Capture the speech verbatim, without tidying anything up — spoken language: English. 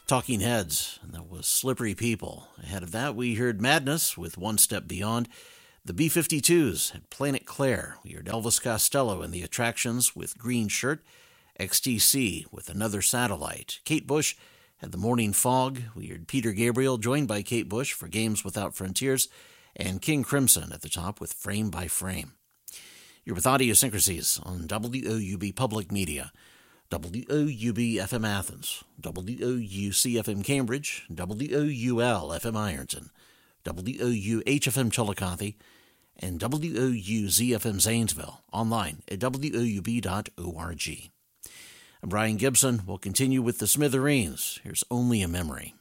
Talking Heads, and that was Slippery People. Ahead of that, we heard Madness with One Step Beyond. The B fifty-twos had Planet Claire. We heard Elvis Costello and the Attractions with Green Shirt. X T C with Another Satellite. Kate Bush had The Morning Fog. We heard Peter Gabriel joined by Kate Bush for Games Without Frontiers. And King Crimson at the top with Frame by Frame. You're with Idiosyncrasies on W O U B Public Media. W O U B F M Athens, W O U C F M Cambridge, W O U L F M Ironton, W O U H F M Chillicothe, and W O U Z F M Zanesville, online at W O U B dot org. I'm Brian Gibson. We'll continue with the Smithereens. Here's Only a Memory.